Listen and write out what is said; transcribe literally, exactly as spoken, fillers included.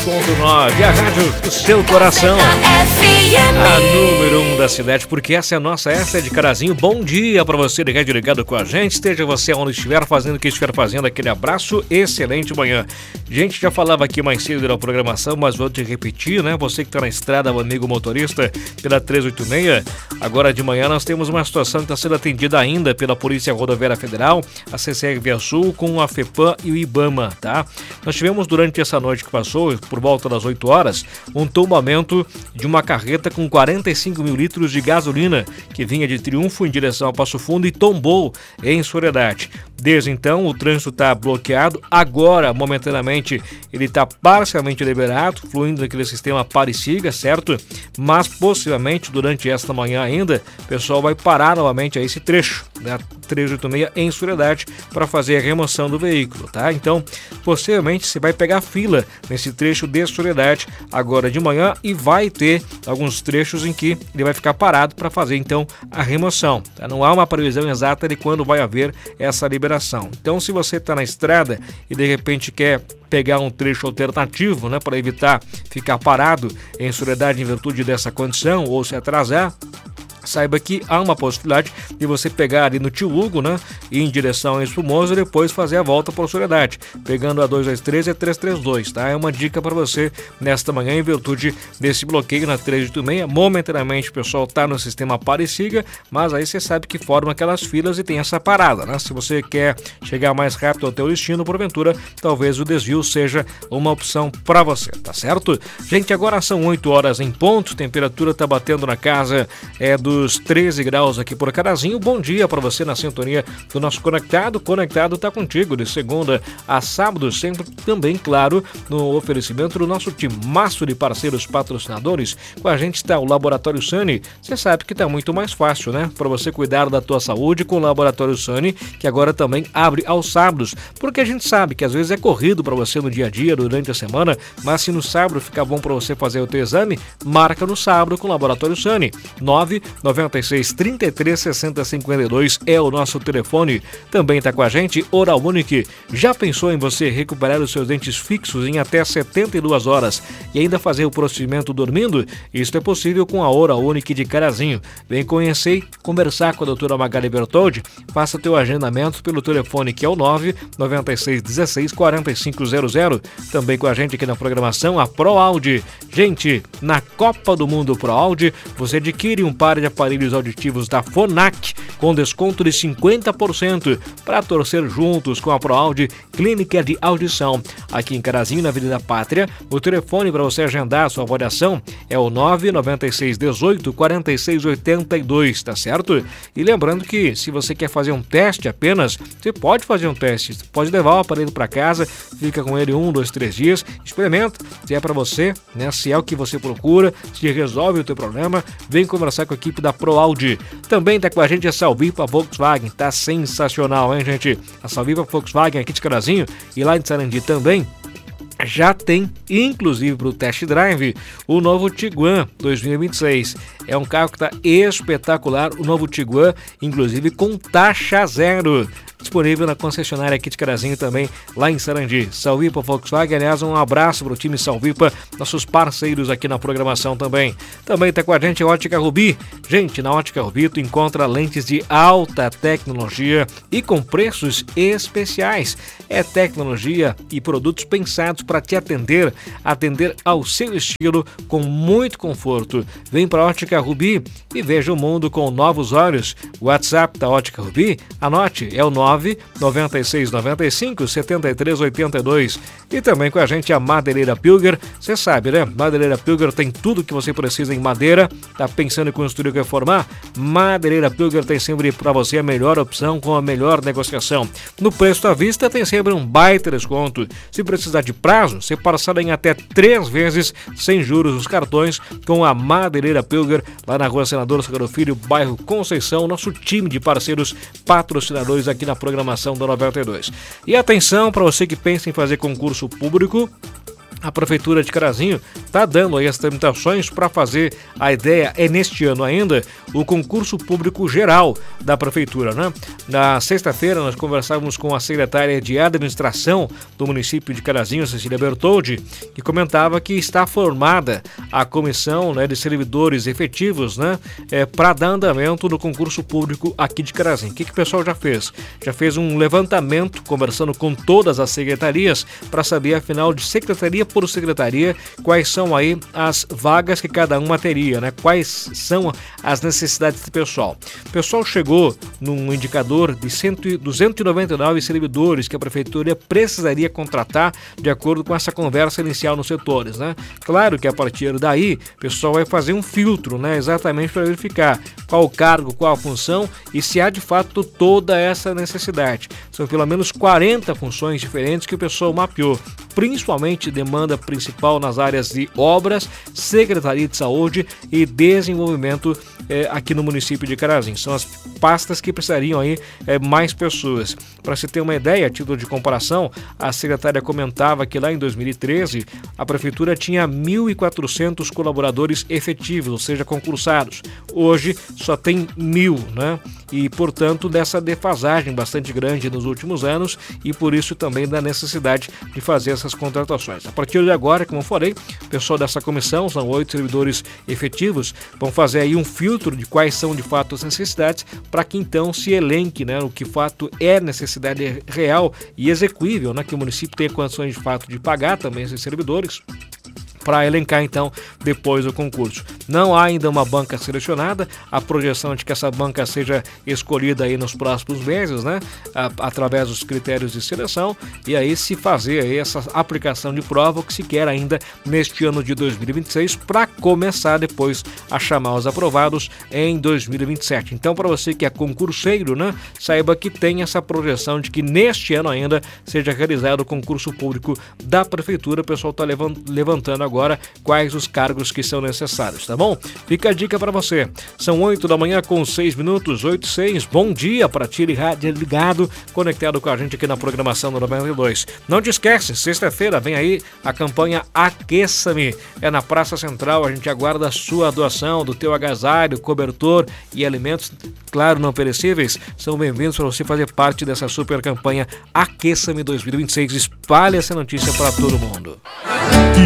ponto nove, a rádio do seu coração. A número um da cidade, porque essa é a nossa, essa é de Carazinho. Bom dia para você ligado, ligado com a gente. Esteja você onde estiver, fazendo o que estiver fazendo, aquele abraço, excelente manhã. Gente, já falava aqui mais cedo na programação, mas vou te repetir, né? Você que está na estrada, meu amigo motorista, pela trezentos e oitenta e seis, agora de manhã nós temos uma situação que está sendo atendida ainda pela Polícia Rodoviária Federal, a C C R Via Sul, com a FEPAM e o IBAMA, tá? Nós tivemos durante essa noite que passou, por volta das oito horas, um tombamento de uma carreta com quarenta e cinco mil litros de gasolina que vinha de Triunfo em direção ao Passo Fundo e tombou em Soledade. Desde então, o trânsito está bloqueado. Agora, momentaneamente, ele está parcialmente liberado, fluindo naquele sistema pare e siga, certo? Mas, possivelmente, durante esta manhã ainda, o pessoal vai parar novamente a esse trecho da trezentos e oitenta e seis em Soledade para fazer a remoção do veículo, tá? Então, possivelmente, você vai pegar fila nesse trecho de Soledade agora de manhã e vai ter alguns trechos em que ele vai ficar parado para fazer, então, a remoção, tá? Não há uma previsão exata de quando vai haver essa liberação. Então, se você está na estrada e de repente quer pegar um trecho alternativo, né, para evitar ficar parado em Soledade em virtude dessa condição ou se atrasar, saiba que há uma possibilidade de você pegar ali no Tio Hugo, né, ir em direção a Espumoso e depois fazer a volta por Soledade, pegando a duzentos e vinte e três e a trezentos e trinta e dois, tá? É uma dica para você nesta manhã em virtude desse bloqueio na trezentos e oitenta e seis. Momentaneamente o pessoal está no sistema pare e siga, mas aí você sabe que forma aquelas filas e tem essa parada, né? Se você quer chegar mais rápido ao teu destino, porventura, talvez o desvio seja uma opção para você, tá certo? Gente, agora são oito horas em ponto, temperatura está batendo na casa é do os treze graus aqui por Carazinho. Bom dia para você na sintonia do nosso Conectado. Conectado tá contigo de segunda a sábado, sempre também, claro, no oferecimento do nosso timaço de parceiros patrocinadores. Com a gente está o Laboratório Sani. Você sabe que tá muito mais fácil, né? Para você cuidar da tua saúde com o Laboratório Sani, que agora também abre aos sábados, porque a gente sabe que às vezes é corrido para você no dia a dia, durante a semana, mas se no sábado ficar bom para você fazer o teu exame, marca no sábado com o Laboratório Sani. nove noventa e seis, trinta e três, sessenta, cinquenta e dois é o nosso telefone. Também está com a gente Oral Unique. Já pensou em você recuperar os seus dentes fixos em até setenta e duas horas e ainda fazer o procedimento dormindo? Isso é possível com a Oral Unique de Carazinho. Vem conhecer e conversar com a doutora Magali Bertoldi. Faça teu agendamento pelo telefone que é o nove noventa e seis, dezesseis, quarenta e cinco zero zero. Também com a gente aqui na programação a ProAudio. Gente, na Copa do Mundo ProAudio, você adquire um par de aparelhos auditivos da Fonac com desconto de cinquenta por cento para torcer juntos com a ProAudio Clínica de Audição. Aqui em Carazinho, na Avenida Pátria, o telefone para você agendar a sua avaliação é o nove noventa e seis, dezoito, quarenta e seis, oitenta e dois, tá certo? E lembrando que se você quer fazer um teste apenas, você pode fazer um teste, você pode levar o aparelho para casa, fica com ele um, dois, três dias, experimenta, se é para você, né? Se é o que você procura, se resolve o teu problema, vem conversar com a equipe da ProAudio. Também tá com a gente a Salvipa Volkswagen, tá sensacional, hein, gente? A Salvipa Volkswagen aqui de Carazinho e lá em Sarandi também já tem, inclusive para o test drive, o novo Tiguan dois mil e vinte e seis. É um carro que está espetacular, o novo Tiguan, inclusive com taxa zero. Disponível na concessionária aqui de Carazinho também, lá em Sarandi. Salvipa Volkswagen, aliás, um abraço para o time Salvipa, nossos parceiros aqui na programação também. Também está com a gente a Ótica Rubi. Gente, na Ótica Rubi tu encontra lentes de alta tecnologia e com preços especiais. É tecnologia e produtos pensados para te atender, atender ao seu estilo com muito conforto. Vem para a Ótica Rubi e veja o mundo com novos olhos. O WhatsApp da Ótica Rubi, anote, é o nove noventa e seis, noventa e cinco, setenta e três, oitenta e dois. E também com a gente a Madeireira Pilger. Você sabe, né? Madeireira Pilger tem tudo que você precisa em madeira. Tá pensando em construir ou reformar? Madeireira Pilger tem sempre para você a melhor opção com a melhor negociação. No preço à vista tem sempre um baita desconto. Se precisar de prazo, você parcela em até três vezes sem juros os cartões com a Madeireira Pilger, lá na Rua Senador Sagaro Filho, bairro Conceição, nosso time de parceiros patrocinadores aqui na programação da noventa e dois. E atenção para você que pensa em fazer concurso público, a Prefeitura de Carazinho está dando aí as tramitações para fazer, a ideia é neste ano ainda, o concurso público geral da Prefeitura, né? Na sexta-feira nós conversávamos com a secretária de administração do município de Carazinho, Cecília Bertoldi, que comentava que está formada a comissão, né, de servidores efetivos, né, é, para dar andamento no concurso público aqui de Carazinho. O que, que o pessoal já fez? Já fez um levantamento, conversando com todas as secretarias, para saber, afinal, de secretaria por secretaria, quais são aí as vagas que cada uma teria, né? Quais são as necessidades do pessoal. O pessoal chegou num indicador de duzentos e noventa e nove servidores que a Prefeitura precisaria contratar de acordo com essa conversa inicial nos setores, né? Claro que a partir daí o pessoal vai fazer um filtro, né? Exatamente para verificar qual o cargo, qual a função e se há de fato toda essa necessidade. São pelo menos quarenta funções diferentes que o pessoal mapeou, principalmente demanda principal nas áreas de obras, Secretaria de Saúde e Desenvolvimento eh, aqui no município de Carazinho. São as pastas que precisariam aí eh, mais pessoas. Para se ter uma ideia, a título de comparação, a secretária comentava que lá em dois mil e treze a Prefeitura tinha mil e quatrocentos colaboradores efetivos, ou seja, concursados. Hoje só tem mil, né? E, portanto, dessa defasagem bastante grande nos últimos anos e por isso também da necessidade de fazer essas contratações. A partir de agora, como eu falei, o pessoal dessa comissão, são oito servidores efetivos, vão fazer aí um filtro de quais são de fato as necessidades para que então se elenque, né, o que de fato é necessidade real e execuível, né, que o município tenha condições de fato de pagar também esses servidores, para elencar então depois o concurso. Não há ainda uma banca selecionada, a projeção de que essa banca seja escolhida aí nos próximos meses, né, a, através dos critérios de seleção, e aí se fazer aí essa aplicação de prova, o que se quer ainda neste ano de dois mil e vinte e seis, para começar depois a chamar os aprovados em dois mil e vinte e sete. Então, para você que é concurseiro, né, saiba que tem essa projeção de que neste ano ainda seja realizado o concurso público da Prefeitura. O pessoal está levantando agora agora quais os cargos que são necessários, tá bom? Fica a dica para você. São oito da manhã com seis minutos, oito e seis. Bom dia para ti, rádio ligado, conectado com a gente aqui na programação do noventa e dois. Não te esquece, sexta-feira vem aí a campanha Aqueça-me. É na Praça Central, a gente aguarda a sua doação do teu agasalho, cobertor e alimentos, claro, não perecíveis. São bem-vindos para você fazer parte dessa super campanha Aqueça-me dois mil e vinte e seis. Espalhe essa notícia para todo mundo.